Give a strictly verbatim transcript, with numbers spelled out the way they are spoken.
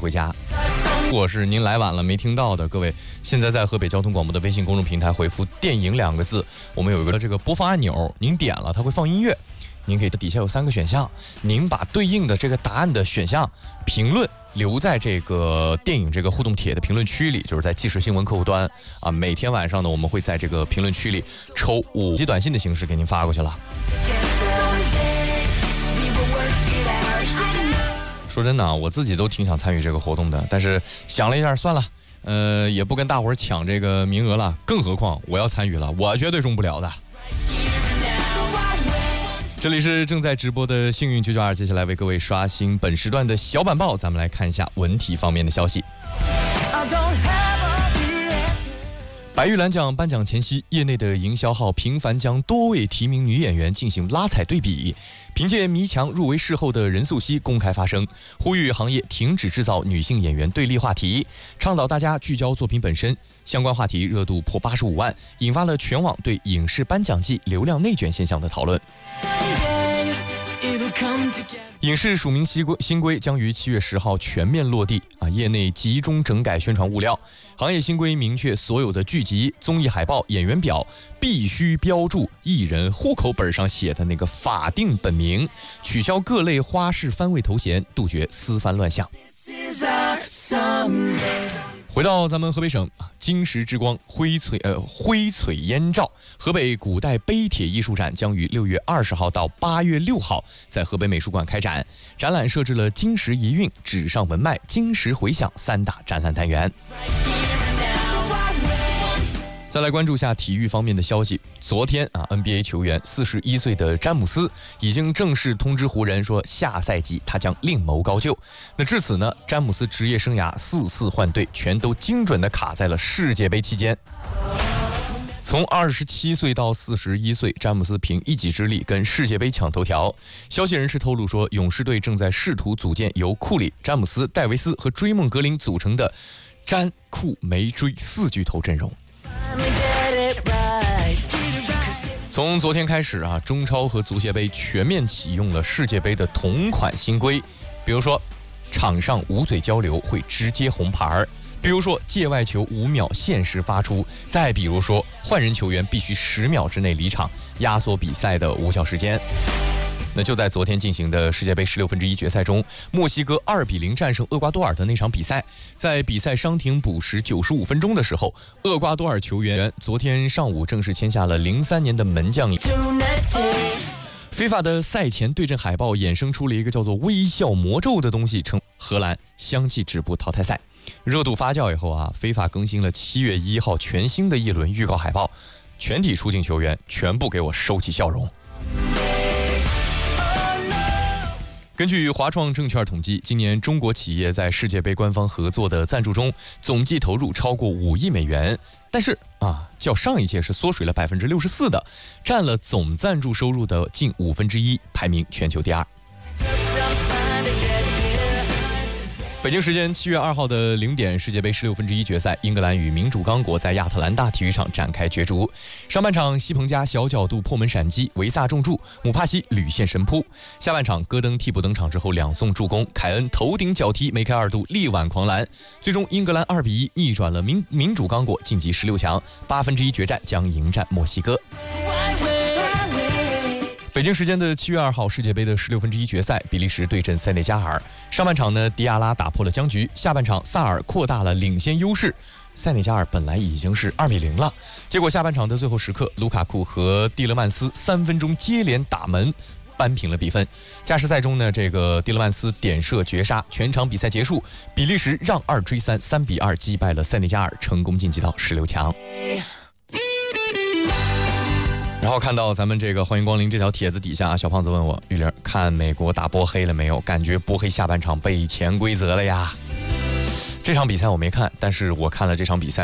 回家。如果是您来晚了没听到的，各位现在在河北交通广播的微信公众平台回复电影两个字，我们有一个这个播放按钮，您点了它会放音乐，您可以底下有三个选项，您把对应的这个答案的选项评论留在这个电影这个互动帖的评论区里，就是在即时新闻客户端啊。每天晚上呢，我们会在这个评论区里抽五集短信的形式给您发过去了。说真的啊，我自己都挺想参与这个活动的，但是想了一下，算了，呃，也不跟大伙儿抢这个名额了。更何况我要参与了，我绝对中不了的。这里是正在直播的幸运九九二，接下来为各位刷新本时段的小板报，咱们来看一下文体方面的消息。白玉兰奖颁奖前夕，业内的营销号频繁将多位提名女演员进行拉踩对比。凭借《迷墙》入围视后的任素汐公开发声，呼吁行业停止制造女性演员对立话题，倡导大家聚焦作品本身。相关话题热度破八十五万，引发了全网对影视颁奖季流量内卷现象的讨论。影视署名新规新规将于七月十号全面落地啊！业内集中整改宣传物料，行业新规明确，所有的剧集、综艺海报、演员表必须标注艺人户口本上写的那个法定本名，取消各类花式番位头衔，杜绝私翻乱象。回到咱们河北省，金石之光辉璀呃辉璀燕赵，河北古代碑帖艺术展将于六月二十号到八月六号在河北美术馆开展。展览设置了金石遗韵、纸上文脉、金石回响三大展览单元。再来关注下体育方面的消息。昨天啊 ，N B A 球员四十一岁的詹姆斯已经正式通知湖人说，下赛季他将另谋高就。那至此呢，詹姆斯职业生涯四次换队，全都精准地卡在了世界杯期间。从二十七岁到四十一岁，詹姆斯凭一己之力跟世界杯抢头条。消息人士透露说，勇士队正在试图组建由库里、詹姆斯、戴维斯和追梦格林组成的詹库梅追四巨头阵容。从昨天开始啊，中超和足协杯全面启用了世界杯的同款新规，比如说场上无嘴交流会直接红牌，比如说界外球五秒限时发出，再比如说换人球员必须十秒之内离场，压缩比赛的无效时间。那就在昨天进行的世界杯十六分之一决赛中，墨西哥二比零战胜厄瓜多尔的那场比赛，在比赛伤停补时九十五分钟的时候，厄瓜多尔球员昨天上午正式签下了零三年的门将。FIFA 的赛前对阵海报衍生出了一个叫做微笑魔咒的东西，称荷兰相继止步淘汰赛。热度发酵以后啊 FIFA 更新了七月一号全新的一轮预告海报，全体出镜球员全部给我收起笑容。根据华创证券统计，今年中国企业在世界杯官方合作的赞助中总计投入超过五亿美元，但是啊，较上一届是缩水了百分之六十四的，占了总赞助收入的近五分之一，排名全球第二。北京时间七月二号的零点，世界杯十六分之一决赛，英格兰与民主刚果在亚特兰大体育场展开角逐。上半场，西彭加小角度破门闪击，维萨中柱，姆帕西屡现神扑。下半场，戈登替补登场之后两送助攻，凯恩头顶脚踢，梅开二度，力挽狂澜。最终，英格兰二比一逆转了民民主刚果，晋级十六强。八分之一决战将迎战墨西哥。北京时间的七月二号，世界杯的十六分之一决赛，比利时对阵塞内加尔。上半场呢，迪亚拉打破了僵局，下半场萨尔扩大了领先优势。塞内加尔本来已经是二比零了，结果下半场的最后时刻，卢卡库和蒂勒曼斯三分钟接连打门，扳平了比分。加时赛中呢，这个蒂勒曼斯点射绝杀，全场比赛结束，比利时让二追三，三比二击败了塞内加尔，成功晋级到十六强。然后看到咱们这个欢迎光临这条帖子底下啊，小胖子问我，玉玲看美国打波黑了没有？感觉波黑下半场被潜规则了呀。这场比赛我没看，但是我看了这场比赛。